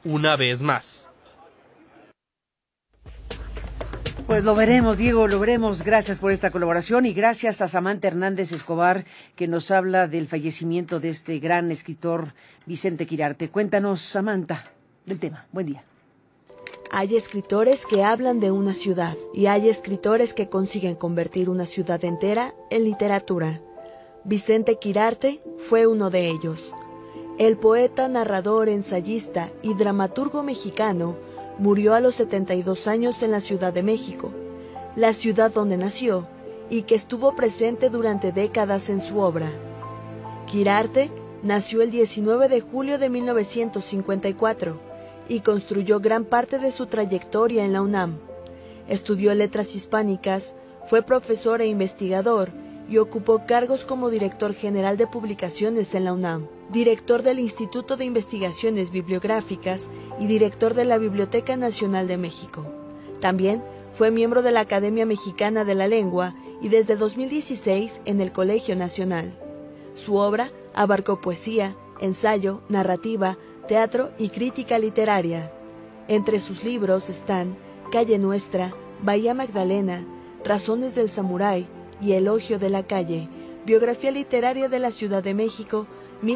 una vez más. Pues lo veremos, Diego, lo veremos. Gracias por esta colaboración y gracias a Samantha Hernández Escobar, que nos habla del fallecimiento de este gran escritor Vicente Quirarte. Cuéntanos, Samantha, del tema. Buen día. Hay escritores que hablan de una ciudad y hay escritores que consiguen convertir una ciudad entera en literatura. Vicente Quirarte fue uno de ellos. El poeta, narrador, ensayista y dramaturgo mexicano murió a los 72 años en la Ciudad de México, la ciudad donde nació y que estuvo presente durante décadas en su obra. Quirarte nació el 19 de julio de 1954 y construyó gran parte de su trayectoria en la UNAM. Estudió letras hispánicas, fue profesor e investigador y ocupó cargos como director general de publicaciones en la UNAM, director del Instituto de Investigaciones Bibliográficas y director de la Biblioteca Nacional de México. También fue miembro de la Academia Mexicana de la Lengua y desde 2016 en el Colegio Nacional. Su obra abarcó poesía, ensayo, narrativa, teatro y crítica literaria. Entre sus libros están Calle Nuestra, Bahía Magdalena, Razones del Samurái y Elogio de la Calle, biografía literaria de la Ciudad de México,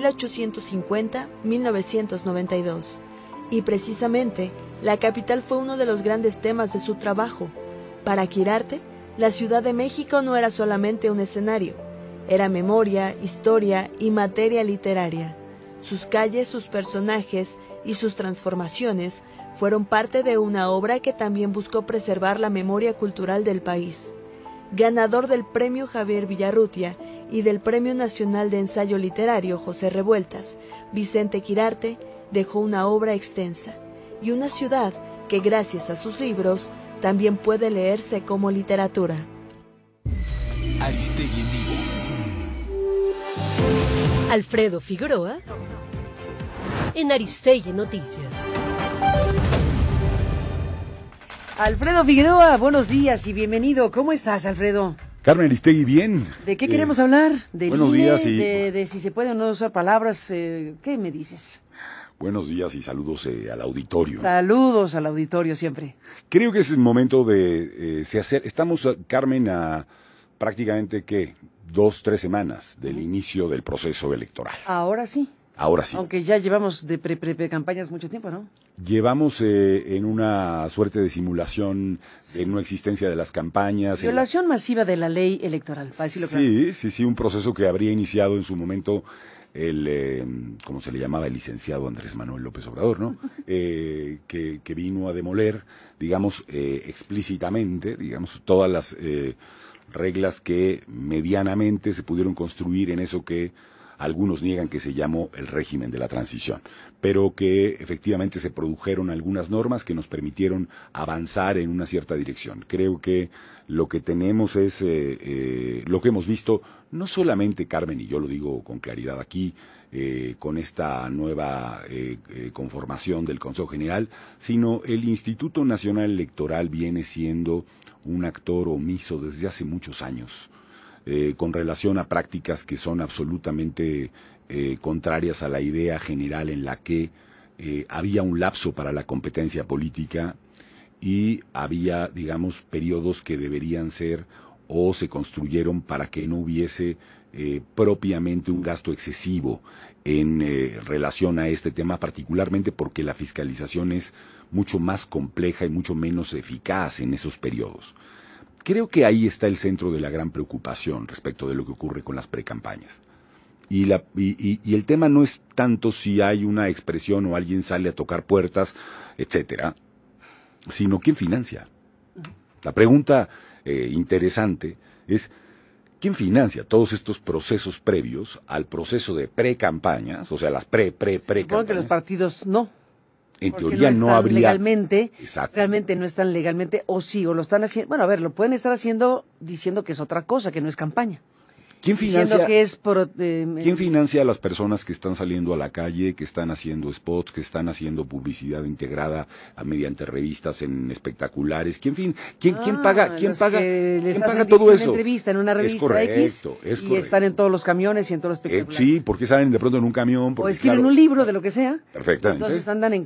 1850-1992. Y precisamente, la capital fue uno de los grandes temas de su trabajo. Para Quirarte, la Ciudad de México no era solamente un escenario, era memoria, historia y materia literaria. Sus calles, sus personajes y sus transformaciones fueron parte de una obra que también buscó preservar la memoria cultural del país. Ganador del Premio Javier Villarrutia y del Premio Nacional de Ensayo Literario José Revueltas, Vicente Quirarte dejó una obra extensa y una ciudad que gracias a sus libros también puede leerse como literatura. Aristegui en vivo. Alfredo Figueroa en Aristegui Noticias. Alfredo Figueroa, buenos días y bienvenido. ¿Cómo estás, Alfredo? Carmen Aristegui, bien. ¿De qué queremos hablar? ¿Del buenos INE? días y... de si se pueden o no usar palabras. ¿Qué me dices? Buenos días y saludos al auditorio. Saludos al auditorio siempre. Creo que es el momento de estamos, Carmen, a prácticamente, ¿qué? 2-3 semanas del inicio del proceso electoral. Ahora sí. Ahora sí. Aunque ya llevamos de pre-campañas mucho tiempo, ¿no? Llevamos en una suerte de simulación de no existencia de las campañas. Violación masiva de la ley electoral, para decirlo claro. Sí, un proceso que habría iniciado en su momento ¿cómo se le llamaba? El licenciado Andrés Manuel López Obrador, ¿no? Que vino a demoler, digamos, explícitamente, digamos, todas las reglas que medianamente se pudieron construir en eso que algunos niegan que se llamó el régimen de la transición, pero que efectivamente se produjeron algunas normas que nos permitieron avanzar en una cierta dirección. Creo que lo que tenemos es lo que hemos visto, no solamente, Carmen, y yo lo digo con claridad aquí, con esta nueva conformación del Consejo General, sino el Instituto Nacional Electoral viene siendo un actor omiso desde hace muchos años, con relación a prácticas que son absolutamente contrarias a la idea general en la que había un lapso para la competencia política y había, digamos, periodos que deberían ser o se construyeron para que no hubiese propiamente un gasto excesivo en relación a este tema, particularmente porque la fiscalización es mucho más compleja y mucho menos eficaz en esos periodos. Creo que ahí está el centro de la gran preocupación respecto de lo que ocurre con las precampañas. Y el tema no es tanto si hay una expresión o alguien sale a tocar puertas, etcétera, sino quién financia. La pregunta interesante es quién financia todos estos procesos previos al proceso de precampañas, o sea, las pre-campañas. Supongo que los partidos no. En porque teoría no habría legalmente, exacto. Realmente no están legalmente, o sí, o lo están haciendo, bueno, a ver, lo pueden estar haciendo diciendo que es otra cosa, que no es campaña. ¿Quién financia, que es ¿Quién financia a las personas que están saliendo a la calle, que están haciendo spots, que están haciendo publicidad integrada mediante revistas en espectaculares? ¿Quién paga todo eso? En una revista es correcto, X y están en todos los camiones y en todos los espectaculares. Sí, porque salen de pronto en un camión. O escriben un libro de lo que sea. Perfectamente. Entonces andan en